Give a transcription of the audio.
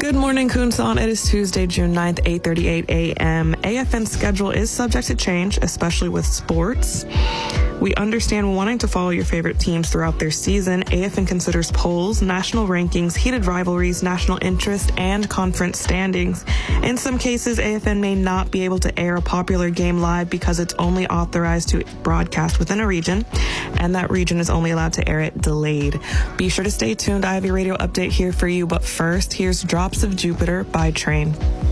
Good morning, Kunsan. It is Tuesday, June 9th, 8:38 a.m. AFN's schedule is subject to change, especially with sports. We understand wanting to follow your favorite teams throughout their season. AFN considers polls, national rankings, heated rivalries, national interest, and conference standings. In some cases, AFN may not be able to air a popular game live because it's only authorized to broadcast within a region, and that region is only allowed to air it delayed. Be sure to stay tuned. I have a radio update here for you, but first, here's Drops of Jupiter by Train.